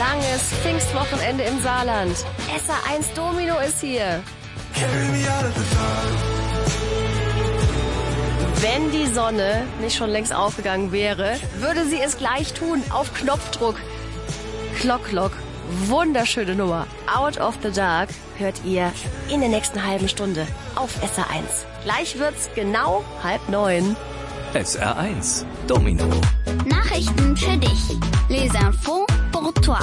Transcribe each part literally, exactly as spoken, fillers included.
Langes Pfingstwochenende im Saarland. S R eins Domino ist hier. Wenn die Sonne nicht schon längst aufgegangen wäre, würde sie es gleich tun, auf Knopfdruck. Clock Clock, wunderschöne Nummer. Out of the Dark hört ihr in der nächsten halben Stunde auf S R eins. Gleich wird's genau halb neun. S R eins Domino. Nachrichten für dich. Les infos pour toi.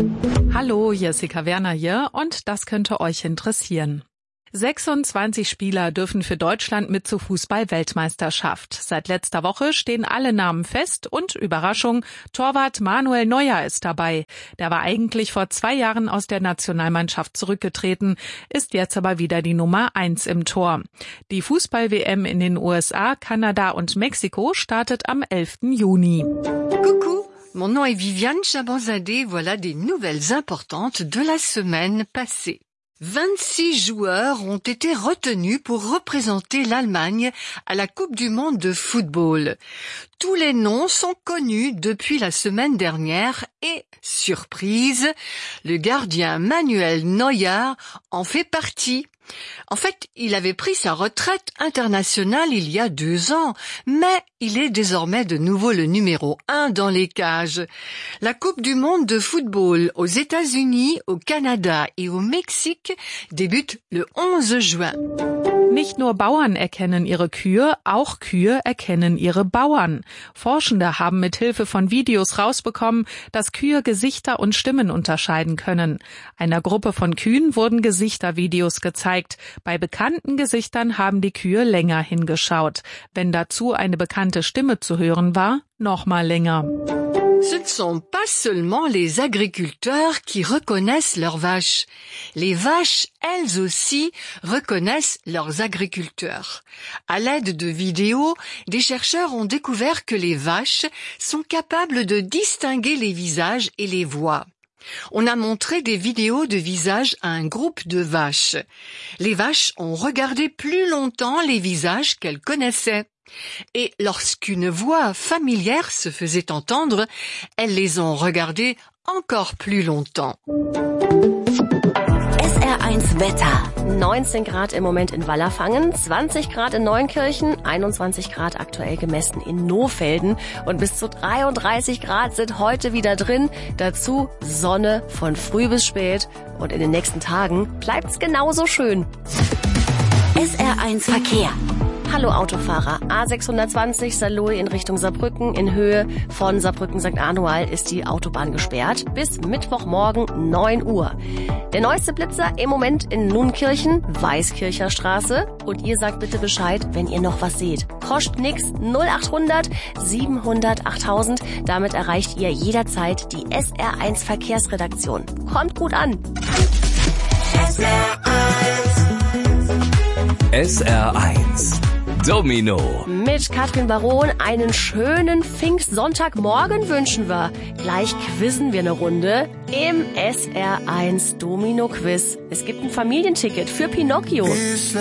Hallo, Jessica Werner hier und das könnte euch interessieren. sechsundzwanzig Spieler dürfen für Deutschland mit zur Fußball-Weltmeisterschaft. Seit letzter Woche stehen alle Namen fest und Überraschung, Torwart Manuel Neuer ist dabei. Der war eigentlich vor zwei Jahren aus der Nationalmannschaft zurückgetreten, ist jetzt aber wieder die Nummer eins im Tor. Die Fußball-W M in den U S A, Kanada und Mexiko startet am elften Juni. Coucou, mon nom est Viviane Chabanzadeh. Voilà des nouvelles importantes de la semaine passée. vingt-six joueurs ont été retenus pour représenter l'Allemagne à la Coupe du monde de football. Tous les noms sont connus depuis la semaine dernière et, surprise, le gardien Manuel Neuer en fait partie. En fait, il avait pris sa retraite internationale il y a deux ans, mais il est désormais de nouveau le numéro un dans les cages. La Coupe du monde de football aux États-Unis, au Canada et au Mexique débute le onze juin. Nicht nur Bauern erkennen ihre Kühe, auch Kühe erkennen ihre Bauern. Forschende haben mit Hilfe von Videos rausbekommen, dass Kühe Gesichter und Stimmen unterscheiden können. Einer Gruppe von Kühen wurden Gesichtervideos gezeigt. Bei bekannten Gesichtern haben die Kühe länger hingeschaut. Wenn dazu eine bekannte Stimme zu hören war, noch mal länger. Ce ne sont pas seulement les agriculteurs qui reconnaissent leurs vaches. Les vaches, elles aussi, reconnaissent leurs agriculteurs. À l'aide de vidéos, des chercheurs ont découvert que les vaches sont capables de distinguer les visages et les voix. On a montré des vidéos de visages à un groupe de vaches. Les vaches ont regardé plus longtemps les visages qu'elles connaissaient. Et lorsqu'une voix familière se faisait entendre, elles les ont regardées encore plus longtemps. S R eins Wetter. neunzehn Grad im Moment in Wallerfangen, zwanzig Grad in Neunkirchen, einundzwanzig Grad aktuell gemessen in Nohfelden und bis zu dreiunddreißig Grad sind heute wieder drin. Dazu Sonne von früh bis spät und in den nächsten Tagen bleibt's genauso schön. S R eins Verkehr. Hallo Autofahrer, A sechshundertzwanzig Saarlouis in Richtung Saarbrücken. In Höhe von Saarbrücken-Sankt Anual ist die Autobahn gesperrt bis Mittwochmorgen neun Uhr. Der neueste Blitzer im Moment in Nunkirchen, Weißkircher Straße. Und ihr sagt bitte Bescheid, wenn ihr noch was seht. Kostet nix, null achthundert siebenhundert achttausend. Damit erreicht ihr jederzeit die S R eins Verkehrsredaktion. Kommt gut an. S R eins Domino. Mit Katrin Baron einen schönen Pfingstsonntagmorgen wünschen wir. Gleich quizzen wir eine Runde im S R eins Domino Quiz. Es gibt ein Familienticket für Pinocchio.